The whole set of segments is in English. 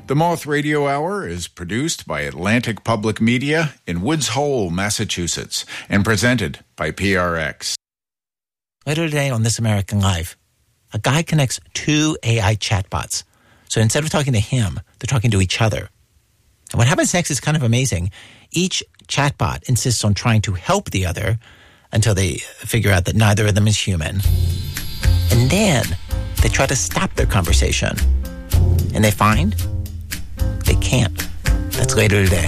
The Moth Radio Hour is produced by Atlantic Public Media in Woods Hole, Massachusetts, and presented by PRX. Later today on This American Life, a guy connects two AI chatbots. So instead of talking to him, they're talking to each other. And what happens next is kind of amazing. Each chatbot insists on trying to help the other until they figure out that neither of them is human. And then they try to stop their conversation. And they find they can't. That's later today.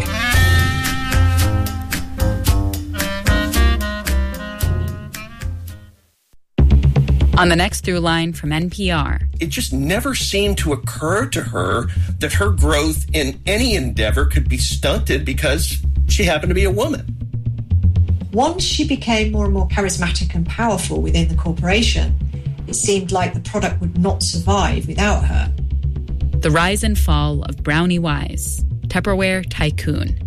On the next Through Line from NPR. It just never seemed to occur to her that her growth in any endeavor could be stunted because she happened to be a woman. Once she became more and more charismatic and powerful within the corporation, it seemed like the product would not survive without her. The rise and fall of Brownie Wise, Tupperware tycoon.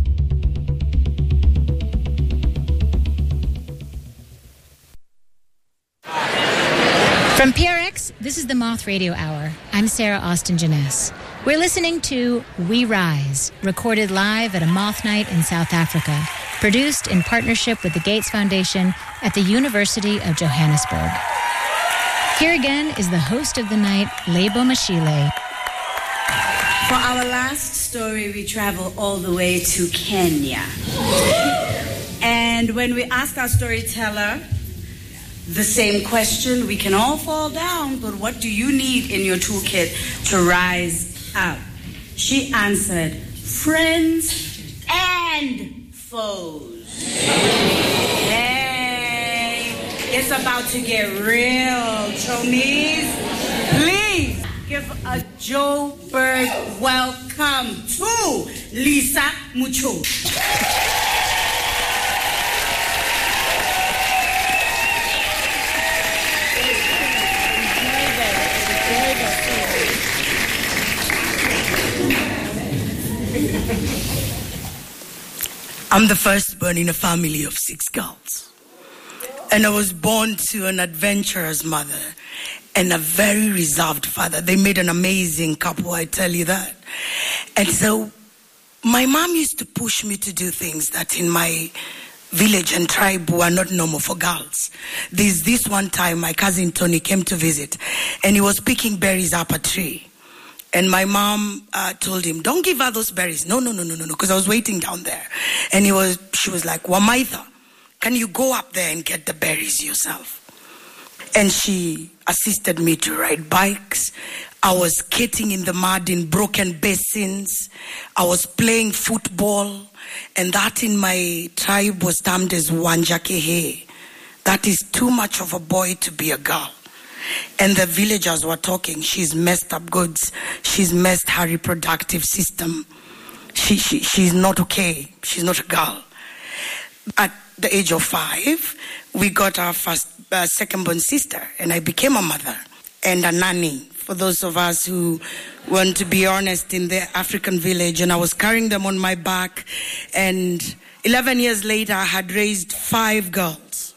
From PRX, this is the Moth Radio Hour. I'm Sarah Austin Janess. We're listening to We Rise, recorded live at a Moth Night in South Africa, produced in partnership with the Gates Foundation at the University of Johannesburg. Here again is the host of the night, Lebo Mashile. For our last story, we travel all the way to Kenya. And when we asked our storyteller the same question, we can all fall down, but what do you need in your toolkit to rise up? She answered, friends and foes. Hey, it's about to get real, chomies. Please give a Joe Berg welcome to Lisa Mucho. I'm the firstborn in a family of 6 girls. And I was born to an adventurous mother and a very reserved father. They made an amazing couple, I tell you that. And so my mom used to push me to do things that in my village and tribe were not normal for girls. This one time, my cousin Tony came to visit, and he was picking berries up a tree. And my mom told him, don't give her those berries. No, because I was waiting down there. And she was like, Wamaitha, can you go up there and get the berries yourself? And she assisted me to ride bikes. I was skating in the mud in broken basins. I was playing football. And that in my tribe was termed as Wanjakehe. That is too much of a boy to be a girl. And the villagers were talking, she's messed up goods. She's messed her reproductive system. She's not okay. She's not a girl. At the age of 5, we got our first second-born sister, and I became a mother and a nanny. For those of us who want to be honest, in the African village, and I was carrying them on my back. And 11 years later, I had raised 5 girls.